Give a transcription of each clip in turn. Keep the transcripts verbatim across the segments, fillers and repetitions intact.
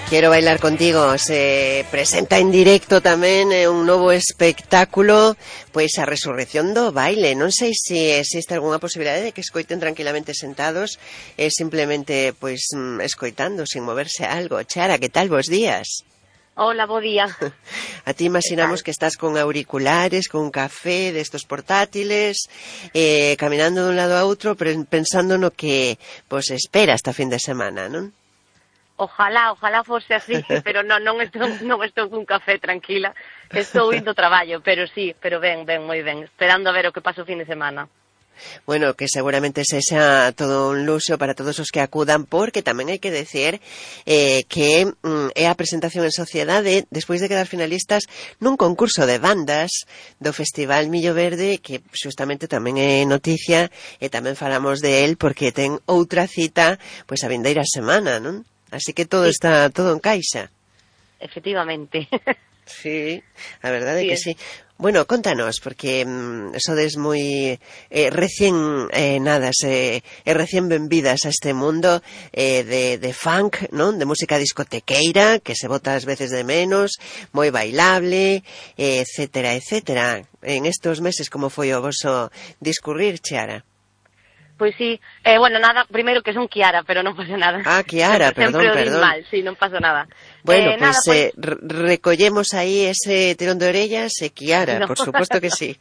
Quero bailar contigo se presenta en directo tamén un novo espectáculo, pois a resurrección do baile. Non sei se existe algunha posibilidade de que escoiten tranquilamente sentados e simplemente pois escoitando sin moverse algo. Chara, que tal? Bos días. Hola, bo día. A ti imaginamos que estás con auriculares, con café destos portátiles, eh, caminando de un lado a outro, pensando no que pois espera esta fin de semana, non? Ojalá, ojalá fose así, pero non, non estou, non estou cun café tranquila, estou indo ao traballo, pero sí, pero ben, ben, moi ben, esperando a ver o que pasa o fin de semana. Bueno, que seguramente sexa todo un luxo para todos os que acudan, porque tamén hai que decir eh, que mm, é a presentación en sociedade despois de quedar finalistas nun concurso de bandas do Festival Millo Verde, que xustamente tamén é noticia e tamén falamos de él porque ten outra cita pois a vindeira semana, non? Así que todo sí. está, todo encaixa. Efectivamente. Sí, a verdade é sí, que sí. Bueno, contanos, porque mm, sodes moi eh, recién eh, nadas e eh, recién benvidas a este mundo eh, de, de funk, non? De música discotequeira, que se bota ás veces de menos, moi bailable, eh, etcétera, etcétera. En estos meses, como foi o voso discurrir, Chiara? Pois sí, eh, bueno, nada, primeiro que son Kiara, pero non pasa nada. Ah, Kiara, sempre, perdón, sempre perdón. mal, sí, non pasa nada. Bueno, eh, pois nada, pues, eh, recollemos aí ese tirón de orellas e Kiara, no. Por suposto que sí.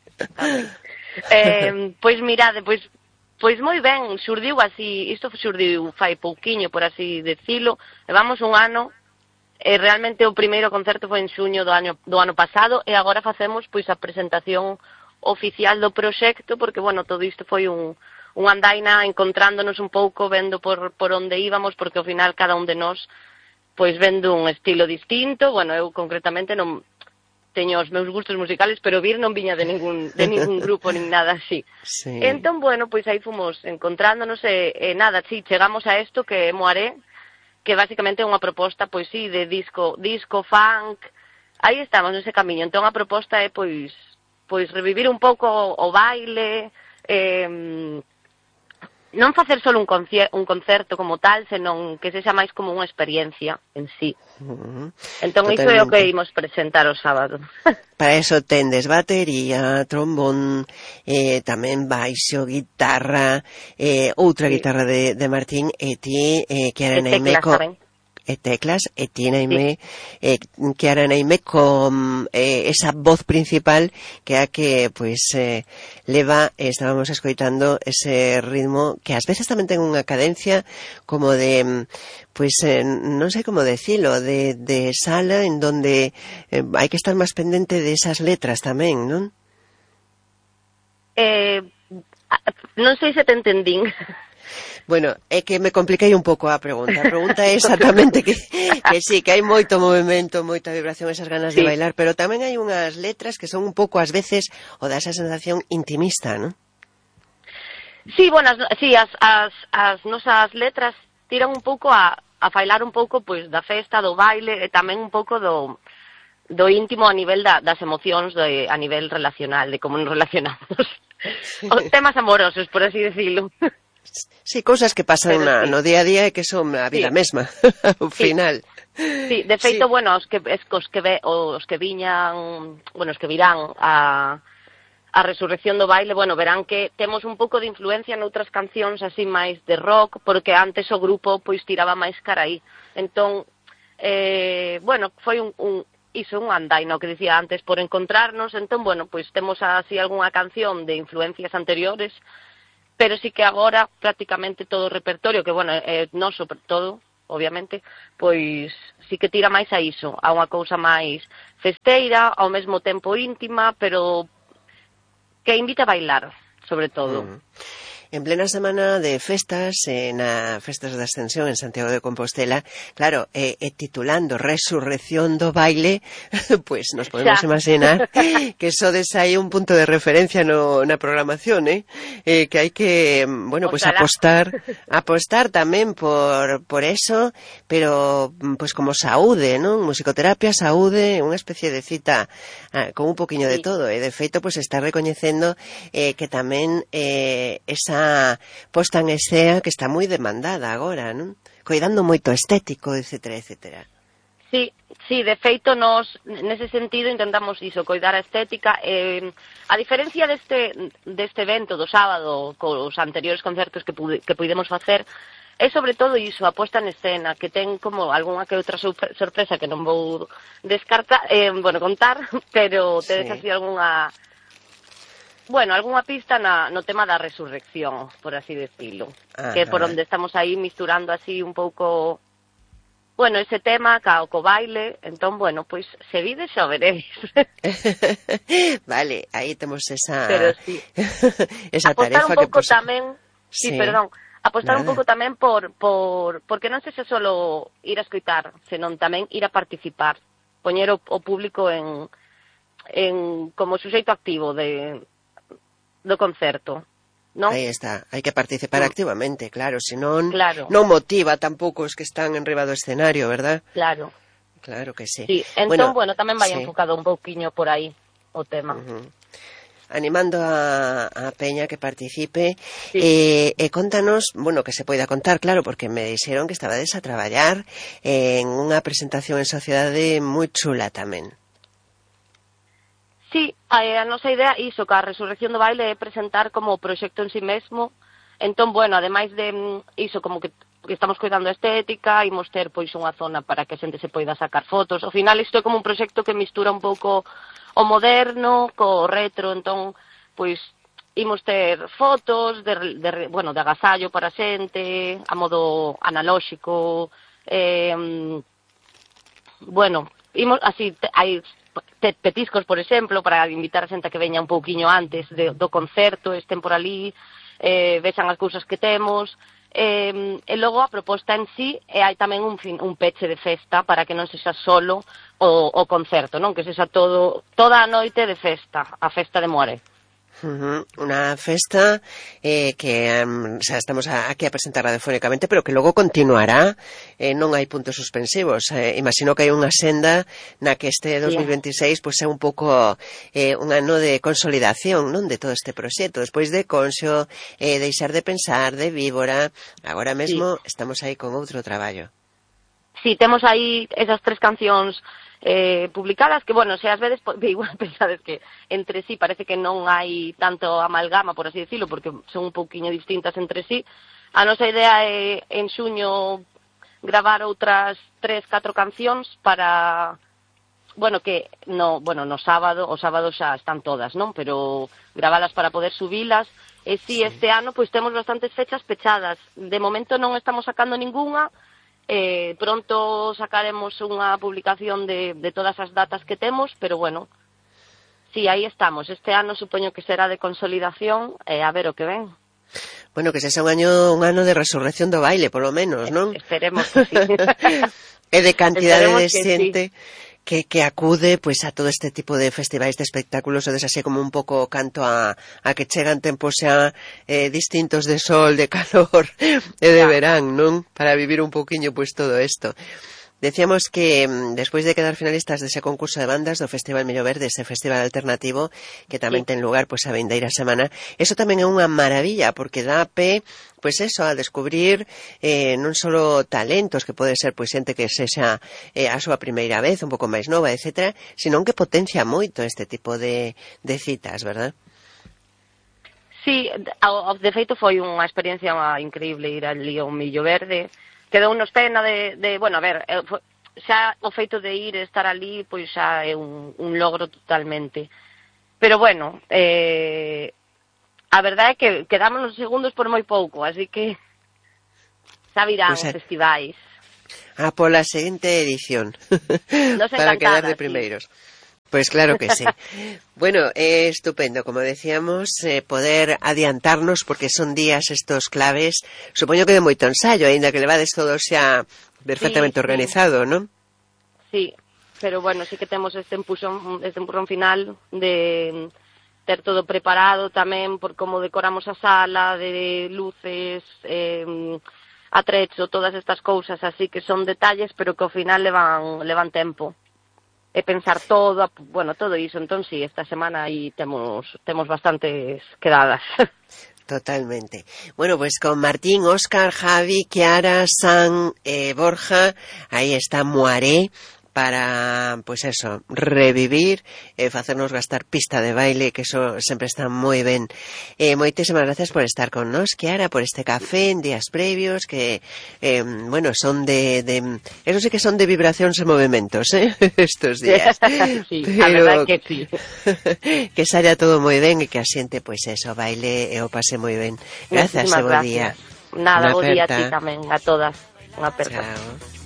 eh, pois mirade, pois pois moi ben, xurdiu así, isto xurdiu fai pouquiño, por así decilo, levamos un ano, e realmente o primeiro concerto foi en xuño do ano, do ano pasado, e agora facemos pois a presentación oficial do proxecto, porque, bueno, todo isto foi un... un andaina encontrándonos un pouco, vendo por, por onde íbamos, porque ao final cada un de nós pois vendo un estilo distinto. Bueno, eu concretamente non teño os meus gustos musicales, pero vir non viña de ningún, de ningún grupo nin nada así. Sí. Entón, bueno, pois aí fomos encontrándonos e, e nada, sí, chegamos a isto que é Moaré, que basicamente é unha proposta, pois sí, de disco, disco, funk, aí estamos nese camiño. Entón a proposta é pois, pois revivir un pouco o, o baile, eh, non facer só un, un concerto como tal, senón que sexa máis como unha experiencia en sí. Uh-huh. Entón, iso é o que imos presentar o sábado. Para eso tendes batería, trombón, eh, tamén baixo, guitarra, eh, outra sí. guitarra de, de Martín, e ti, eh, que era Naimeco... e teclas, e ti Naime, sí. eh, que era Naime con eh, esa voz principal que a que, pois, eh, leva, eh, estábamos escoitando ese ritmo que ás veces tamén ten unha cadencia como de, pois, eh, non sei como decilo, de, de sala en donde eh, hai que estar máis pendente de esas letras tamén, non? Eh, non sei se te entendín. Bueno, é que me compliquei un pouco a pregunta. A pregunta é exactamente que, que sí, que hai moito movimento, moita vibración, esas ganas sí. de bailar, pero tamén hai unhas letras que son un pouco, ás veces, o da esa sensación intimista, non? Sí, bueno, as, sí, as, as, as nosas letras tiran un pouco a, a failar un pouco pois da festa, do baile, e tamén un pouco do, do íntimo a nivel da, das emocións, de, a nivel relacional, de como nos relacionamos. Os temas amorosos, por así decirlo. Sí, cousas que pasan na, sí. no día a día e que son a vida sí. mesma, ao sí. final. Sí, de feito, sí. bueno, os que, os, que ve, os que viñan, bueno, os que virán a, a resurrección do baile, bueno, verán que temos un pouco de influencia noutras cancións así máis de rock, porque antes o grupo pois tiraba máis cara aí. Entón, eh, bueno, foi un, un iso un andaina, o que dicía antes, por encontrarnos. Entón, bueno, pois temos así algunha canción de influencias anteriores, pero sí que agora prácticamente todo o repertorio, que, bueno, é noso todo, obviamente, pois sí que tira máis a iso, a unha cousa máis festeira, ao mesmo tempo íntima, pero que invita a bailar, sobre todo. Mm. En plena semana de festas, eh, na Festas da Ascensión en Santiago de Compostela, claro, eh, eh, titulando Resurrección do Baile, pues nos podemos xa. imaginar que sodes aí un punto de referencia no, na programación, eh? eh que hai que, bueno, pues Ojalá. apostar apostar tamén por, por eso, pero pues como saúde, non? Musicoterapia, saúde, unha especie de cita ah, con un poquinho sí. de todo, e eh? de feito, pues está recoñecendo eh, que tamén eh, esa posta en escena que está moi demandada agora, non? Coidando moito estético, etcétera, etcétera. Sí, sí, de feito nos, nese sentido, intentamos iso, coidar a estética. Eh, a diferencia deste, deste evento do sábado, cos anteriores concertos que, pude, que pudemos facer, é sobre todo iso, a posta en escena, que ten como algunha que outra sorpresa que non vou descartar, eh, bueno, contar, pero tedes sí. así algunha... Bueno, algunha pista na, no tema da resurrección, por así decirlo. Ajá. Que por onde estamos aí misturando así un pouco, bueno, ese tema cao co baile. Entón, bueno, pois se vides xa veréis. Vale, aí temos esa Pero sí. esa apostar tarefa un pouco que pos... tamén, sí, sí, perdón, apostar Nada. un pouco tamén por, por porque non sexa solo ir a escoitar, senón tamén ir a participar, poñer o, o público en en como suxeito activo de do concerto, non? Aí está, hai que participar mm. activamente, claro, senón claro. non motiva tampouco os que están en riba do escenario, verdad? Claro. Claro que sí. Sí, entón, bueno, bueno tamén vai sí. enfocado un pouquiño por aí o tema. Uh-huh. Animando a, a Peña que participe, sí. eh, e contanos, bueno, que se poida contar, claro, porque me dixeron que estabades a traballar en unha presentación en sociedade moi chula tamén. Sí, a, a nosa idea iso, que a Resurrección do Baile é presentar como proxecto en si mesmo. Entón, bueno, ademais de iso, como que, que estamos cuidando a estética, imos ter pois unha zona para que a xente se poida sacar fotos. Ao final isto é como un proxecto que mistura un pouco o moderno co retro, entón, pois imos ter fotos de, de bueno, de agasallo para a xente, a modo analóxico, eh, bueno, imos así, hai petiscos, por exemplo, para invitar a xente a que veña un pouquiño antes de, do concerto, estén por ali, eh, vexan as cousas que temos, eh, e logo a proposta en sí, e hai tamén un, fin, un peche de festa para que non sexa solo o, o concerto, non? Que sexa todo, toda a noite de festa, a festa de Moaré. Uh-huh. Unha festa eh, que um, xa estamos a, aquí a presentar radiofónicamente, pero que logo continuará, eh, non hai puntos suspensivos. Eh, imagino que hai unha senda na que este dos mil veintiséis pois é un pouco eh, un ano de consolidación, non, de todo este proxecto. Despois de Conxo, eh, deixar de pensar, de Víbora, agora mesmo sí. estamos aí con outro traballo. Sí, temos aí esas tres cancións eh, publicadas, que, bueno, se ás veces igual pensades que entre sí parece que non hai tanto amalgama, por así decirlo, porque son un pouquiño distintas entre sí. A nosa idea é en xuño gravar outras tres, catro cancións para, bueno, que no, bueno, no sábado, o sábado xa están todas, non? Pero gravalas para poder subilas. E si, sí, este ano, pois temos bastantes fechas pechadas. De momento non estamos sacando ningunha. Eh, pronto sacaremos unha publicación de, de todas as datas que temos, pero bueno, sí, aí estamos. Este ano supoño que será de consolidación, e eh, a ver o que ven. Bueno, que sexa un año un ano de resurrección do baile, polo menos, non? Esperemos que sí. E de cantidade de xente sí. que, que acude pois a todo este tipo de festivais de espectáculos, ou desasí como un pouco canto a, a que chegan tempos xa eh, distintos de sol, de calor e de verán, non? Para vivir un pouquiño pois todo isto. Decíamos que despois de quedar finalistas dese concurso de bandas do Festival Millo Verde, ese festival alternativo que tamén sí. ten lugar pois a vindeira semana, eso tamén é unha maravilla, porque dá pé pois eso, a descubrir eh, non só talentos, que pode ser pois xente que sexa eh, a súa primeira vez, un pouco máis nova, etcétera, senón que potencia moito este tipo de, de citas, verdad? Sí, de feito foi unha experiencia increíble ir ali ao Millo Verde. Quedou nos pena de, de, bueno, a ver, xa o feito de ir e estar ali, pois xa é un, un logro totalmente. Pero bueno, eh, a verdade é que quedamos nos segundos por moi pouco, así que xa virán pues, os festivais. A pola seguinte edición, para quedar de primeiros. Sí. Pues claro que sí. Bueno, é eh, estupendo, como decíamos, eh, poder adiantarnos, porque son días estos claves, supoño que de moito ensayo, aínda que levades todo xa perfectamente sí, organizado, sí. non? Sí, pero bueno, sí que temos este empujón, este empujón final de ter todo preparado tamén por como decoramos a sala, de luces, eh, atrecho, todas estas cousas, así que son detalles, pero que ao final levan, levan tempo. E pensar todo, bueno, todo iso. Entón, sí, esta semana aí temos temos bastantes quedadas. Totalmente. Bueno, pues con Martín, Óscar, Javi, Kiara, San, eh, Borja, aí está Moaré, para, pues eso, revivir, eh, facernos gastar pista de baile, que eso sempre está moi ben. Eh, moitísimas gracias por estar con nos, Chiara, por este café en días previos, que, eh, bueno, son de, de, eso sí que son de vibracións e movimentos, eh, estos días. Sí, pero, a verdad que sí. Que saia todo moi ben e que a xente, pois eso, baile e o pase moi ben. Gracias e bo día. Nada, bo día a ti tamén, a todas. Unha aperta. Chao.